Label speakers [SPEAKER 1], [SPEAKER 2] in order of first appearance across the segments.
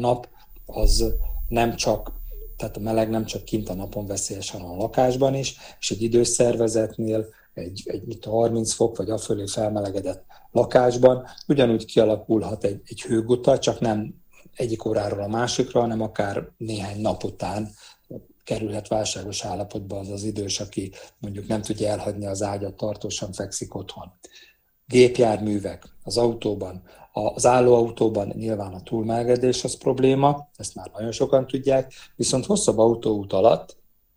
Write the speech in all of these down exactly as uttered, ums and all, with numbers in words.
[SPEAKER 1] nap az nem csak, tehát a meleg nem csak kint a napon veszélyes, hanem a lakásban is, és egy idős szervezetnél egy, egy mit harminc fok vagy afölé felmelegedett lakásban ugyanúgy kialakulhat egy, egy hőguta, csak nem egyik óráról a másikra, hanem akár néhány nap után kerülhet válságos állapotba az az idős, aki mondjuk nem tudja elhagyni az ágyat, tartósan fekszik otthon. Gépjárművek az autóban, az állóautóban nyilván a túlmelegedés az probléma, ezt már nagyon sokan tudják, viszont hosszabb autóút alatt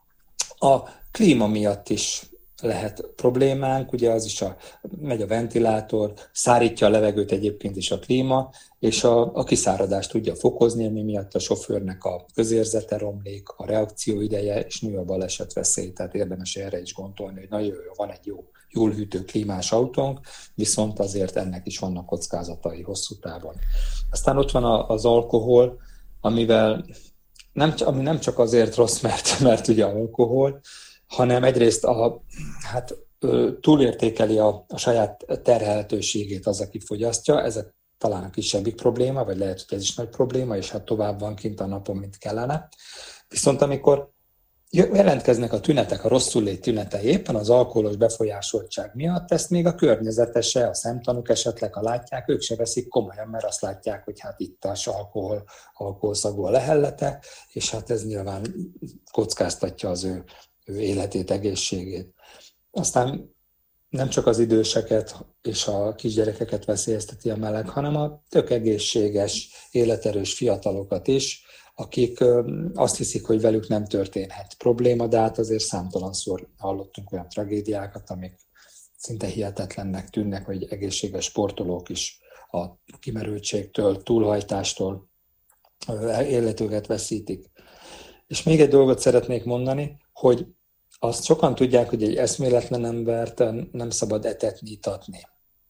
[SPEAKER 1] a klíma miatt is lehet problémánk, ugye az is a, megy a ventilátor, szárítja a levegőt egyébként is a klíma, és a, a kiszáradást tudja fokozni, ami miatt a sofőrnek a közérzete romlik, a reakcióideje, és nő a baleset veszély, tehát érdemes erre is gondolni, hogy nagyon jó, van egy jó, jól hűtő klímás autónk, viszont azért ennek is vannak kockázatai hosszú távon. Aztán ott van az alkohol, amivel nem, ami nem csak azért rossz, mert, mert ugye alkohol, hanem egyrészt a, hát, túlértékeli a, a saját terhelhetőségét az, aki fogyasztja, ez a, talán a kisebbik probléma, vagy lehet, hogy ez is nagy probléma, és hát tovább van kint a napon, mint kellene. Viszont amikor jelentkeznek a tünetek, a rosszullét tünetei éppen az alkoholos befolyásoltság miatt, ezt még a környezetese, a szemtanúk esetleg, ha látják, ők se veszik komolyan, mert azt látják, hogy hát ittas alkohol, alkoholszagú a lehellete, és hát ez nyilván kockáztatja az ő ő életét, egészségét. Aztán nem csak az időseket és a kisgyerekeket veszélyezteti a meleg, hanem a tök egészséges, életerős fiatalokat is, akik azt hiszik, hogy velük nem történhet probléma, de hát azért számtalanszor hallottunk olyan tragédiákat, amik szinte hihetetlennek tűnnek, hogy egészséges sportolók is a kimerültségtől, túlhajtástól életüket veszítik. És még egy dolgot szeretnék mondani, hogy azt sokan tudják, hogy egy eszméletlen embert nem szabad etetni, itatni,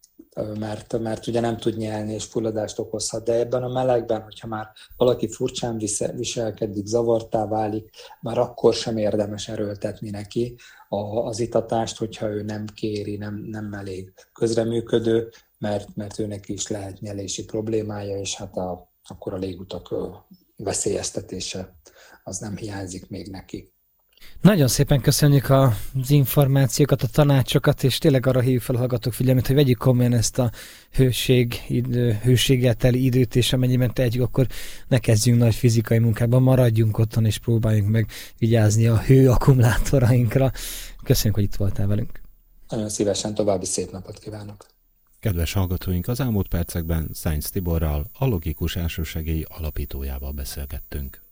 [SPEAKER 1] mert, mert ugye nem tud nyelni és fulladást okozhat, de ebben a melegben, hogyha már valaki furcsán viselkedik, zavartá válik, már akkor sem érdemes erőltetni neki az itatást, hogyha ő nem kéri, nem, nem elég közreműködő, mert, mert őnek is lehet nyelési problémája, és hát a, akkor a légutak veszélyeztetése az nem hiányzik még neki.
[SPEAKER 2] Nagyon szépen köszönjük az információkat, a tanácsokat, és tényleg arra hívjuk fel a hallgatók figyelmét, hogy vegyük komolyan ezt a hőség, idő, hőséggel teli időt, és amennyiben tehetjük, akkor ne kezdjünk nagy fizikai munkában, maradjunk otthon, és próbáljunk meg vigyázni a hőakkumulátorainkra. Köszönjük, hogy itt voltál velünk.
[SPEAKER 1] Nagyon szívesen, további szép napot kívánok.
[SPEAKER 3] Kedves hallgatóink, az elmúlt percekben Szájnc Tiborral, a Logikus Elsősegély alapítójával beszélgettünk.